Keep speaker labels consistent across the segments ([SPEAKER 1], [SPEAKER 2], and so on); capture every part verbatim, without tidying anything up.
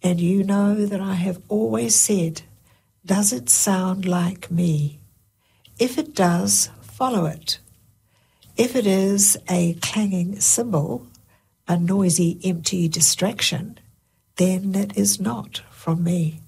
[SPEAKER 1] And you know that I have always said, does it sound like me? If it does, follow it. If it is a clanging cymbal, a noisy, empty distraction, then it is not from me.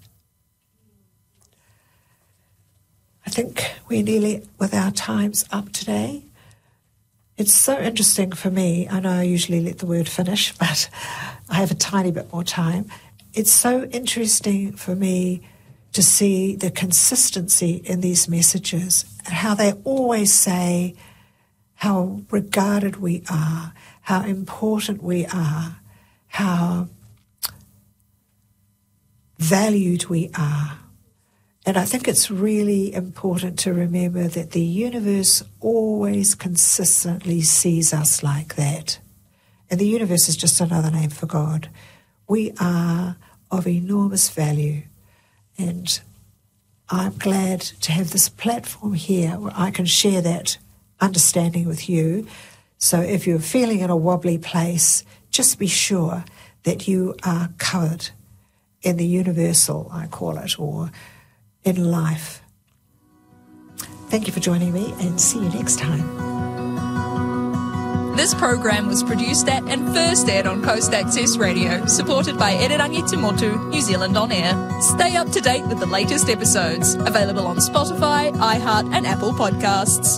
[SPEAKER 1] I think we're nearly with our times up today. It's so interesting for me. I know I usually let the word finish, but I have a tiny bit more time. It's so interesting for me to see the consistency in these messages and how they always say how regarded we are, how important we are, how valued we are. And I think it's really important to remember that the universe always consistently sees us like that. And the universe is just another name for God. We are of enormous value. And I'm glad to have this platform here where I can share that understanding with you. So if you're feeling in a wobbly place, just be sure that you are covered in the universal, I call it, or in life. Thank you for joining me, and see you next time.
[SPEAKER 2] This program was produced at and first aired on Coast Access Radio, supported by Ererangi Te Motu, New Zealand On Air. Stay up to date with the latest episodes, available on Spotify, iHeart and Apple Podcasts.